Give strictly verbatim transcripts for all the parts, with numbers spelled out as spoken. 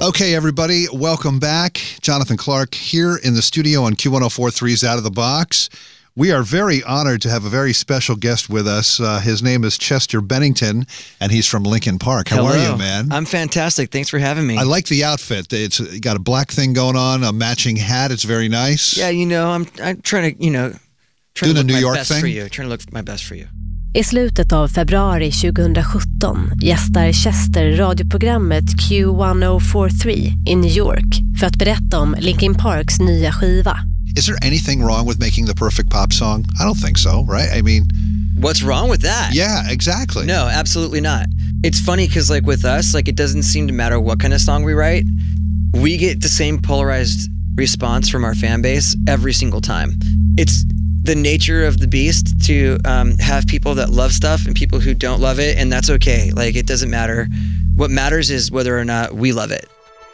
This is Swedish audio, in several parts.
Okay, everybody, welcome back. Jonathan Clark here in the studio on Q one oh four three's Out of the Box. We are very honored to have a very special guest with us. Uh, his name is Chester Bennington, and he's from Linkin Park. How Hello. are you, man? I'm fantastic. Thanks for having me. I like the outfit. It's you got a black thing going on, a matching hat. It's very nice. Yeah, you know, I'm I'm trying to, you know, trying Doing to a look New my York best thing? for you. Trying to look my best for you. I slutet av februari tjugohundrasjutton gästar Chester radioprogrammet Q one oh four three i New York för att berätta om Linkin Parks nya skiva. Is there anything wrong with making the perfect pop song? I don't think so, right? I mean... What's wrong with that? Yeah, exactly. No, absolutely not. It's funny because, like, with us, like, it doesn't seem to matter what kind of song we write. We get the same polarized response from our fan base every single time. It's the nature of the beast to um, have people that love stuff and people who don't love it, and that's okay. Like, it doesn't matter. What matters is whether or not we love it.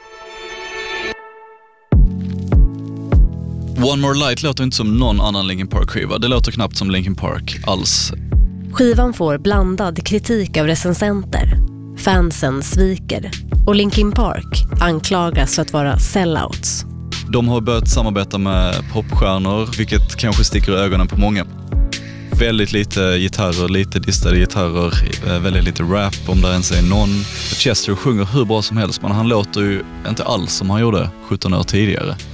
One More Light låter inte som någon annan Linkin Park-skiva. Det låter knappt som Linkin Park alls. Skivan får blandad kritik av recensenter. Fansen sviker. Och Linkin Park anklagas för att vara sellouts. De har börjat samarbeta med popstjärnor, vilket kanske sticker i ögonen på många. Väldigt lite gitarrer, lite distade gitarrer, väldigt lite rap om det ens är någon. Chester sjunger hur bra som helst, men han låter ju inte alls som han gjorde sjutton år tidigare.